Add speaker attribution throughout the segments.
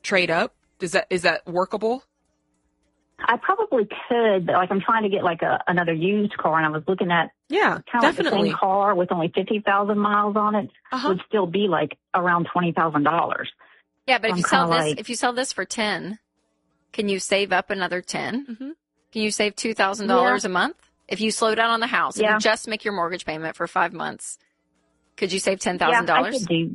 Speaker 1: trade up? Is that workable?
Speaker 2: I probably could, but like I'm trying to get like another used car, and I was looking at kind of like the same car with only 50,000 miles on it would still be like around $20,000.
Speaker 3: Yeah, but if you sell this for 10, can you save up another 10? Mm-hmm. Can you save $2,000 a month? If you slow down on the house, if you just make your mortgage payment for 5 months, could you save $10,000?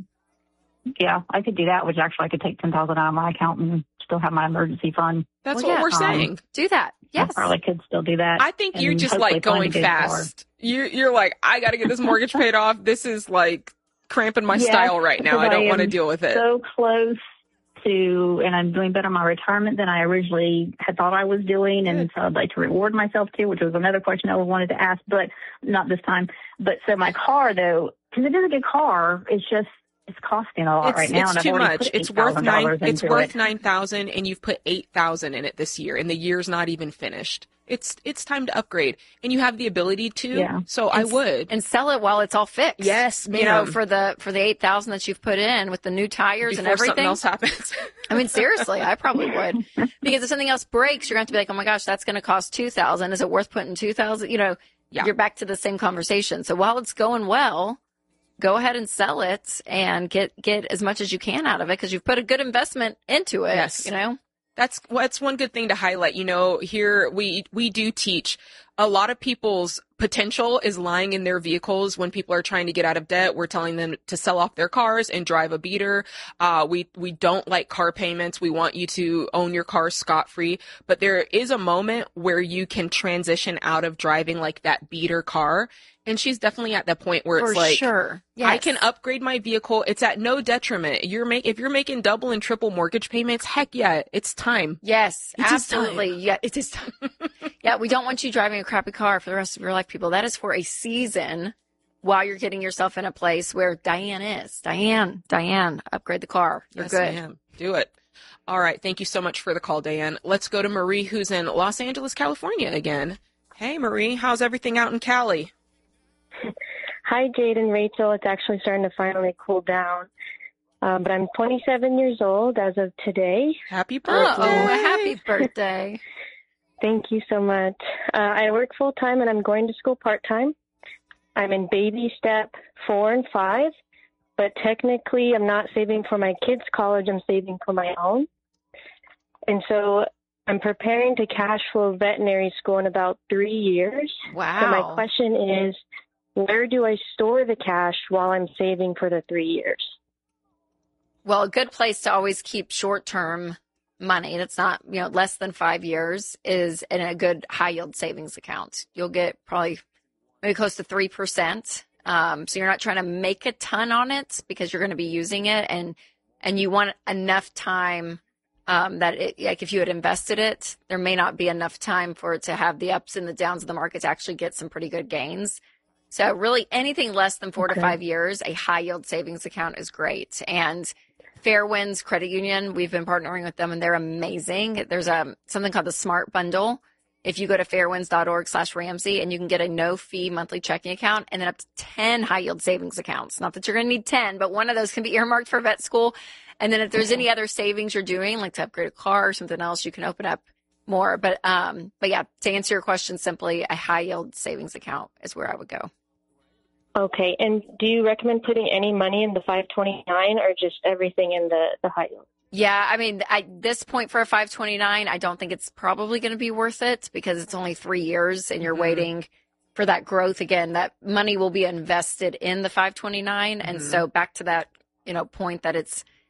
Speaker 2: I could do that, which actually I could take $10,000 out of my account and still have my emergency fund.
Speaker 1: That's what we're saying.
Speaker 3: Do that. Yes.
Speaker 2: I probably could still do that.
Speaker 1: I think you're just like going fast. You're like, I got to get this mortgage paid off. This is like cramping my style right now. I don't want to deal with it.
Speaker 2: So close to, and I'm doing better in my retirement than I originally had thought I was doing. Good. And so I'd like to reward myself too, which was another question I wanted to ask, but not this time. But so my car though, because it is a good car, it's costing a lot right now.
Speaker 1: It's too much. It's worth $9,000 and you've put $8,000 in it this year and the year's not even finished. It's time to upgrade and you have the ability to. Yeah. So I would.
Speaker 3: And sell it while it's all fixed.
Speaker 1: Yes, ma'am.
Speaker 3: You know, for the $8,000 that you've put in with the new tires and everything.
Speaker 1: Before something else happens.
Speaker 3: I mean, seriously, I probably would. Because if something else breaks, you're going to have to be like, oh my gosh, that's going to cost $2,000. Is it worth putting $2,000? You know, you're back to the same conversation. So while it's going well, go ahead and sell it and get as much as you can out of it because you've put a good investment into it. Yes. You know,
Speaker 1: that's one good thing to highlight. You know, here we do teach a lot of people's potential is lying in their vehicles. When people are trying to get out of debt, we're telling them to sell off their cars and drive a beater. We don't like car payments. We want you to own your car scot-free. But there is a moment where you can transition out of driving like that beater car. And she's definitely at that point where it's I can upgrade my vehicle. It's at no detriment. If you're making double and triple mortgage payments, heck yeah, it's time.
Speaker 3: Yes, absolutely. Yeah, it is time. Yeah, we don't want you driving a crappy car for the rest of your life, people. That is for a season while you're getting yourself in a place where Diane is. Diane, upgrade the car. You're good.
Speaker 1: Ma'am. Do it. All right. Thank you so much for the call, Diane. Let's go to Marie, who's in Los Angeles, California again. Hey, Marie, how's everything out in Cali?
Speaker 4: Hi, Jade and Rachel. It's actually starting to finally cool down. But I'm 27 years old as of today.
Speaker 1: Happy birthday.
Speaker 3: Happy birthday.
Speaker 4: Thank you so much. I work full-time and I'm going to school part-time. I'm in baby step 4 and 5, but technically I'm not saving for my kids' college. I'm saving for my own. And so I'm preparing to cash flow veterinary school in about 3 years.
Speaker 3: Wow.
Speaker 4: So my question is, where do I store the cash while I'm saving for the 3 years?
Speaker 3: Well, a good place to always keep short-term money that's not, less than 5 years is in a good high-yield savings account. You'll get probably maybe close to 3%. So you're not trying to make a ton on it because you're going to be using it, and you want enough time like if you had invested it, there may not be enough time for it to have the ups and the downs of the market to actually get some pretty good gains. So really anything less than 4 to 5 years, a high yield savings account is great. And Fairwinds Credit Union, we've been partnering with them and they're amazing. There's something called the Smart Bundle. If you go to fairwinds.org/Ramsey and you can get a no fee monthly checking account and then up to 10 high yield savings accounts. Not that you're going to need 10, but one of those can be earmarked for vet school. And then if there's any other savings you're doing, like to upgrade a car or something else, you can open up more. But yeah, to answer your question simply, a high yield savings account is where I would go.
Speaker 4: Okay. And do you recommend putting any money in the 529 or just everything in the high yield?
Speaker 3: Yeah. I mean, at this point for a 529, I don't think it's probably going to be worth it because it's only 3 years and you're waiting for that growth. Again, that money will be invested in the 529. And so back to that, point that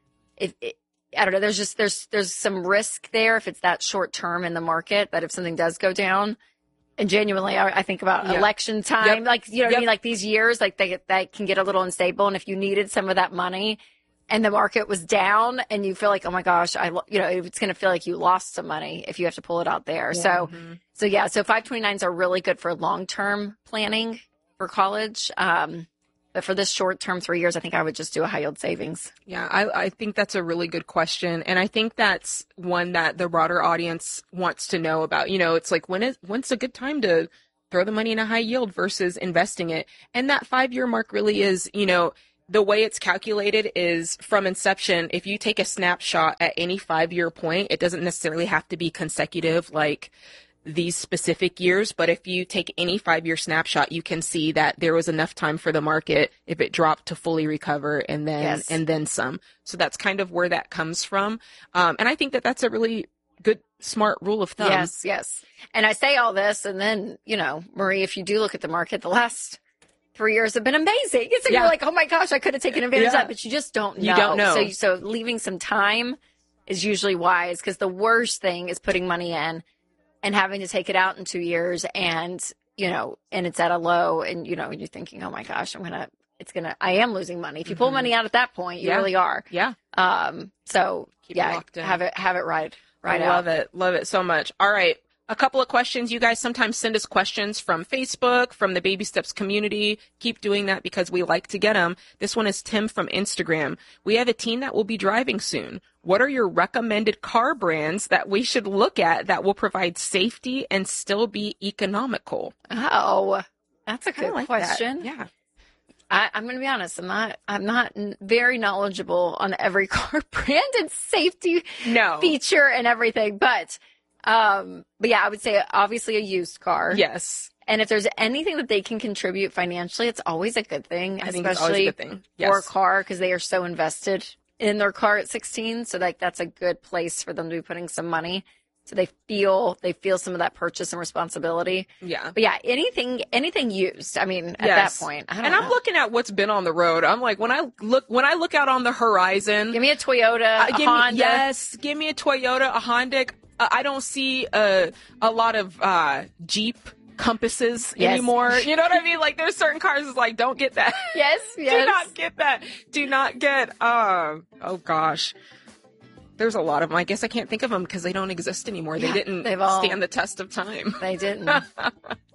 Speaker 3: I don't know, there's some risk there if it's that short term in the market, that if something does go down. And genuinely, I think about election time, like, what I mean? Like these years, like they can get a little unstable. And if you needed some of that money and the market was down and you feel like, oh my gosh, it's going to feel like you lost some money if you have to pull it out there. Yeah. So 529s are really good for long-term planning for college. But for this short-term 3 years, I think I would just do a high-yield savings.
Speaker 1: Yeah, I think that's a really good question. And I think that's one that the broader audience wants to know about. It's like, when's a good time to throw the money in a high yield versus investing it? And that 5 year mark really is, the way it's calculated is from inception. If you take a snapshot at any 5-year point, it doesn't necessarily have to be consecutive like these specific years, but if you take any 5-year snapshot, you can see that there was enough time for the market if it dropped to fully recover and then some. So that's kind of where that comes from. And I think that that's a really good, smart rule of thumb.
Speaker 3: Yes. And I say all this, and then, Marie, if you do look at the market, the last 3 years have been amazing. It's like you're like, oh my gosh, I could have taken advantage of that, but you just don't know.
Speaker 1: You don't know.
Speaker 3: So leaving some time is usually wise, because the worst thing is putting money in and having to take it out in 2 years, and it's at a low, and you're thinking, oh my gosh, I am losing money. If you pull money out at that point, you really are.
Speaker 1: Yeah.
Speaker 3: So
Speaker 1: Keep it locked in.
Speaker 3: have it right
Speaker 1: I
Speaker 3: out.
Speaker 1: love it so much. All right. A couple of questions. You guys sometimes send us questions from Facebook, from the Baby Steps community. Keep doing that because we like to get them. This one is Tim from Instagram. We have a teen that will be driving soon. What are your recommended car brands that we should look at that will provide safety and still be economical?
Speaker 3: Oh, that's a good question.
Speaker 1: That. Yeah.
Speaker 3: I'm going to be honest. I'm not very knowledgeable on every car brand and safety feature and everything, but yeah, I would say obviously a used car.
Speaker 1: Yes.
Speaker 3: And if there's anything that they can contribute financially, it's always a good thing,
Speaker 1: I think it's always a good thing. Yes.
Speaker 3: For a car, because they are so invested in their car at 16. So that's a good place for them to be putting some money. So they feel some of that purchase and responsibility.
Speaker 1: Yeah.
Speaker 3: But yeah, anything used. I mean, at that point, I don't know.
Speaker 1: I'm looking at what's been on the road. I'm like, when I look out on the horizon,
Speaker 3: give me a Toyota, a Honda.
Speaker 1: Give me a Toyota, a Honda. I don't see a lot of Jeep Compasses anymore. You know what I mean? Like, there's certain cars that's like, don't get that.
Speaker 3: Yes.
Speaker 1: Do not get that. Do not get, oh gosh. There's a lot of them. I guess I can't think of them because they don't exist anymore. They didn't stand the test of time.
Speaker 3: They didn't.